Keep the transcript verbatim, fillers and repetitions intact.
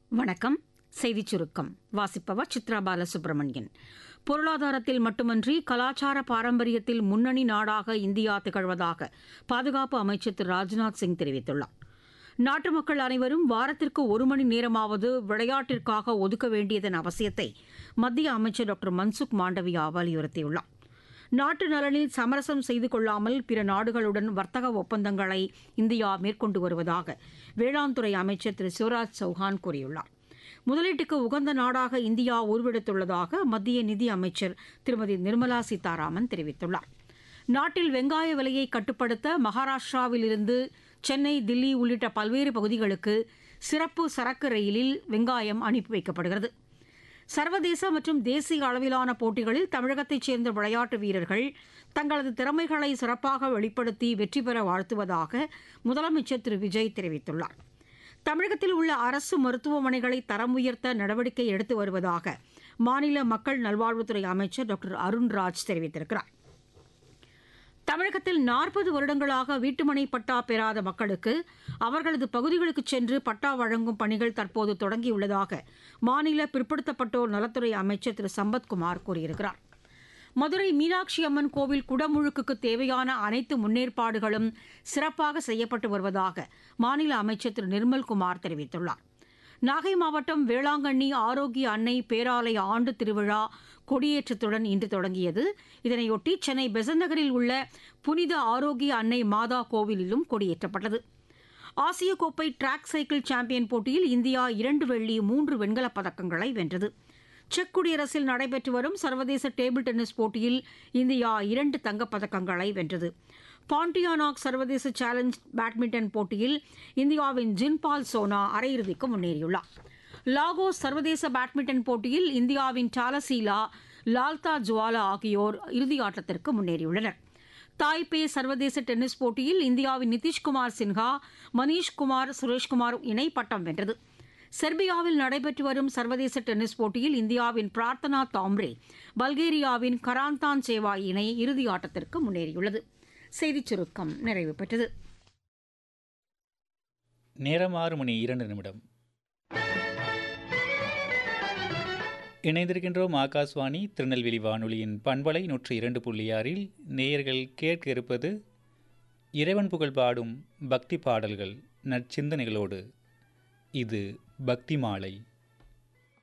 வணக்கம். செய்திச் சுருக்கம் வாசிப்பவர் சித்ரா பாலசுப்ரமணியன். பொருளாதாரத்தில் மட்டுமன்றி கலாச்சார பாரம்பரியத்தில் முன்னணி நாடாக இந்தியா திகழ்வதாக பாதுகாப்பு அமைச்சர் திரு ராஜ்நாத் சிங் தெரிவித்துள்ளார். நாட்டு மக்கள் அனைவரும் வாரத்திற்கு ஒரு மணி நேரமாவது விளையாட்டிற்காக ஒதுக்க வேண்டியதன் அவசியத்தை மத்திய அமைச்சர் டாக்டர் மன்சுக் மாண்டவியா வலியுறுத்தியுள்ளார். நாட்டு நலனில் சமரசம் செய்து கொள்ளாமல் பிற நாடுகளுடன் வர்த்தக ஒப்பந்தங்களை இந்தியா மேற்கொண்டு வருவதாக வேளாண் துறை அமைச்சர் திரு சிவராஜ் சௌஹான் கூறியுள்ளார். முதலீட்டுக்கு உகந்த நாடாக இந்தியா உருவெடுத்துள்ளதாக மத்திய நிதி அமைச்சர் திருமதி நிர்மலா சீதாராமன் தெரிவித்துள்ளார். நாட்டில் வெங்காய விலையை கட்டுப்படுத்த மகாராஷ்டிராவில் இருந்து சென்னை, தில்லி உள்ளிட்ட பல்வேறு பகுதிகளுக்கு சிறப்பு சரக்கு ரயிலில் வெங்காயம் அனுப்பி வைக்கப்படுகிறது. சர்வதேச மற்றும் தேசிய அளவிலான போட்டிகளில் தமிழகத்தைச் சேர்ந்த விளையாட்டு வீரர்கள் தங்களது திறமைகளை சிறப்பாக வெளிப்படுத்தி வெற்றி பெற வாழ்த்துவதாக முதலமைச்சர் திரு விஜய் தெரிவித்துள்ளார். தமிழகத்தில் உள்ள அரசு மருத்துவமனைகளை தரம் உயர்த்த நடவடிக்கை எடுத்து வருவதாக மாநில மக்கள் நல்வாழ்வுத்துறை அமைச்சர் டாக்டர் அருண்ராஜ் தெரிவித்திருக்கிறார். தமிழகத்தில் நாற்பது வருடங்களாக வீட்டுமனை பட்டா பெறாத மக்களுக்கு அவர்களது பகுதிகளுக்கு சென்று பட்டா வழங்கும் பணிகள் தற்போது தொடங்கியுள்ளதாக மாநில பிற்படுத்தப்பட்டோர் நலத்துறை அமைச்சர் திரு சம்பத்குமார் கூறியிருக்கிறார். மதுரை மீனாட்சி அம்மன் கோவில் குடமுழுக்குக்கு தேவையான அனைத்து முன்னேற்பாடுகளும் சிறப்பாக செய்யப்பட்டு வருவதாக மாநில அமைச்சர் திரு நிர்மல்குமார் தெரிவித்துள்ளார். நாகை மாவட்டம் வேளாங்கண்ணி ஆரோக்கிய அன்னை பேராலய ஆண்டு திருவிழா கொடியேற்றத்துடன் இன்று தொடங்கியது. இதனையொட்டி சென்னை பெசன்ட் நகரில் உள்ள புனித ஆரோக்கிய அன்னை மாதா கோவிலிலும் கொடியேற்றப்பட்டது. ஆசிய கோப்பை டிராக் சைக்கிள் சாம்பியன் போட்டியில் இந்தியா இரண்டு வெள்ளி மூன்று வெண்கலப் பதக்கங்களை வென்றது. செக் குடியரசில் நடைபெற்று வரும் சர்வதேச டேபிள் டென்னிஸ் போட்டியில் இந்தியா இரண்டு தங்கப்பதக்கங்களை வென்றது. பாண்டியானாக் சர்வதேச சேலஞ்ச் பேட்மிண்டன் போட்டியில் இந்தியாவின் ஜின்பால் சோனா அரையிறுதிக்கு முன்னேறியுள்ளார். லாகோஸ் சர்வதேச பேட்மிண்டன் போட்டியில் இந்தியாவின் டாலசீலா, லால்தா ஜுவாலா ஆகியோர் இறுதியாட்டத்திற்கு முன்னேறியுள்ளனர். தாய்பே சர்வதேச டென்னிஸ் போட்டியில் இந்தியாவின் நிதிஷ்குமார் சின்ஹா, மணீஷ்குமார் சுரேஷ்குமார் இணை பட்டம் வென்றது. செர்பியாவில் நடைபெற்று வரும் சர்வதேச டென்னிஸ் போட்டியில் இந்தியாவின் பிரார்த்தனா தாம்ரே, பல்கேரியாவின் கராந்தான் சேவா இணை இறுதியாட்டத்திற்கு முன்னேறியுள்ளது. செய்திச் சுருக்கம் நிறைவு பெற்றது. நேரம் ஆறு மணி இரண்டு நிமிடம். இணைந்திருக்கின்றோம் ஆகாஷ்வாணி திருநெல்வேலி வானொலியின் பண்பலை நூற்றி இரண்டு புள்ளி ஆறில். நேயர்கள் கேட்க இருப்பது இறைவன் புகழ் பாடும் பக்தி பாடல்கள் நற்சிந்தனைகளோடு. இது பக்தி மாலை.